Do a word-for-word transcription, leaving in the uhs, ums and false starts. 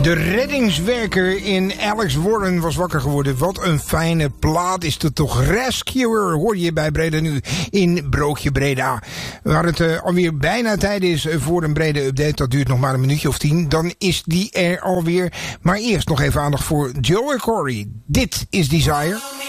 De reddingswerker in Alex Warren was wakker geworden. Wat een fijne plaat is het toch. Rescuer hoor je bij Breda nu in Broodje Breda. Waar het uh, alweer bijna tijd is voor een brede update. Dat duurt nog maar een minuutje of tien. Dan is die er alweer. Maar eerst nog even aandacht voor Joel Corey. Dit is Desire.